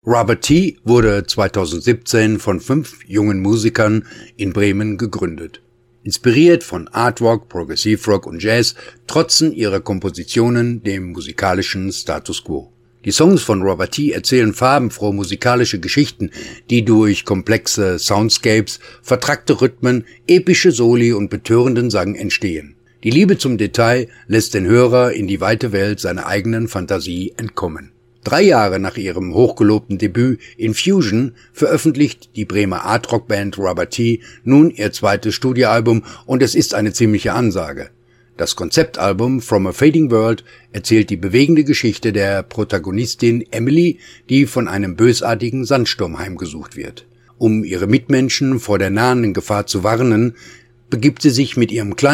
Rubber Tea wurde 2017 von 5 jungen Musikern in Bremen gegründet. Inspiriert von Art Rock, Progressive Rock und Jazz trotzen ihre Kompositionen dem musikalischen Status quo. Die Songs von Rubber Tea erzählen farbenfrohe musikalische Geschichten, die durch komplexe Soundscapes, vertrackte Rhythmen, epische Soli und betörenden Sang entstehen. Die Liebe zum Detail lässt den Hörer in die weite Welt seiner eigenen Fantasie entkommen. 3 Jahre nach ihrem hochgelobten Debüt Infusion veröffentlicht die Bremer Art-Rock-Band Rubber Tea nun ihr zweites Studioalbum und es ist eine ziemliche Ansage. Das Konzeptalbum From a Fading World erzählt die bewegende Geschichte der Protagonistin Emily, die von einem bösartigen Sandsturm heimgesucht wird. Um ihre Mitmenschen vor der nahenden Gefahr zu warnen, begibt sie sich mit ihrem kleinen